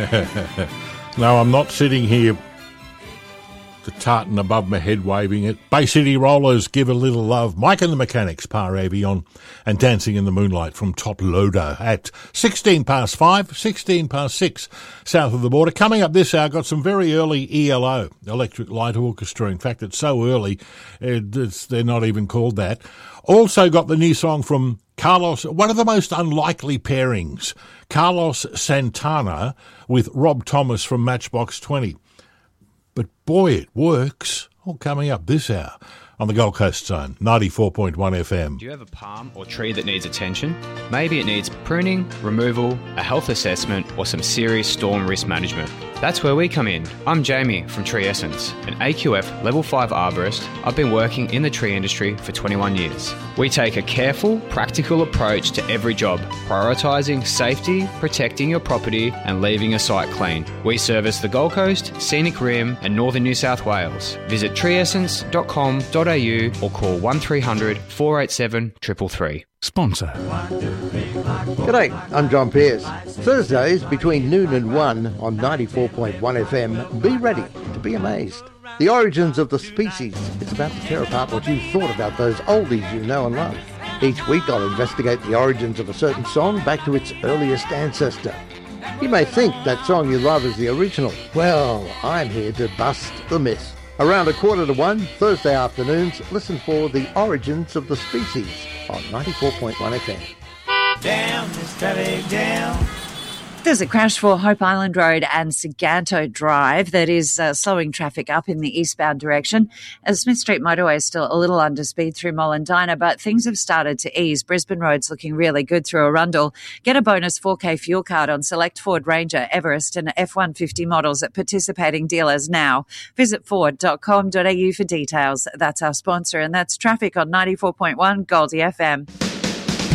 No, I'm not sitting here, the tartan above my head waving it. Bay City Rollers, Give a Little Love. Mike and the Mechanics, Par Avion, and Dancing in the Moonlight from Top Loader at 16 past 5, 16 past 6, south of the border. Coming up this hour, got some very early ELO, Electric Light Orchestra. In fact, it's so early, they're not even called that. Also got the new song from Carlos, one of the most unlikely pairings, Carlos Santana with Rob Thomas from Matchbox 20. But boy, it works. All coming up this hour on the Gold Coast Zone, 94.1 FM. Do you have a palm or tree that needs attention? Maybe it needs pruning, removal, a health assessment, or some serious storm risk management. That's where we come in. I'm Jamie from Tree Essence, an AQF Level 5 arborist. I've been working in the tree industry for 21 years. We take a careful, practical approach to every job, prioritising safety, protecting your property, and leaving a site clean. We service the Gold Coast, Scenic Rim, and Northern New South Wales. Visit treeessence.com.au or call 1300 487 333. Sponsor. G'day, I'm John Pearce. Thursdays between noon and 1 on 94.1 FM. Be ready to be amazed. The Origins of the Species. It's about to tear apart what you thought about those oldies you know and love. Each week I'll investigate the origins of a certain song back to its earliest ancestor. You may think that song you love is the original. Well, I'm here to bust the myth. Around 1:45, Thursday afternoons, listen for The Origins of the Species on 94.1 FM. Down this traffic jam. There's a crash for Hope Island Road and Siganto Drive that is slowing traffic up in the eastbound direction. Smith Street motorway is still a little under speed through Mollendina, but things have started to ease. Brisbane Road's looking really good through Arundel. Get a bonus 4K fuel card on select Ford Ranger, Everest and F-150 models at participating dealers now. Visit ford.com.au for details. That's our sponsor, and that's traffic on 94.1 Goldie FM.